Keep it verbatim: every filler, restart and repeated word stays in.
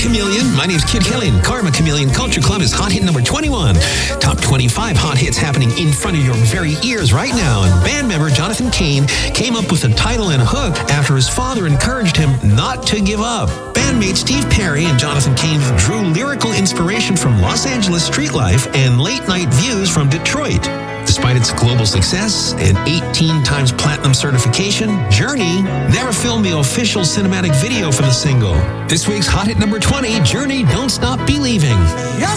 Chameleon. My name's Kid Kelly, and Karma Chameleon Culture Club is hot hit number twenty-one. Top twenty-five hot hits happening in front of your very ears right now. And band member Jonathan Cain came up with the title and hook after his father encouraged him not to give up. Bandmate Steve Perry and Jonathan Cain drew lyrical inspiration from Los Angeles street life and late-night views from Detroit. Despite its global success and eighteen times platinum certification, Journey never filmed the official cinematic video for the single. This week's hot hit number twenty, Journey, Don't Stop Believing. You're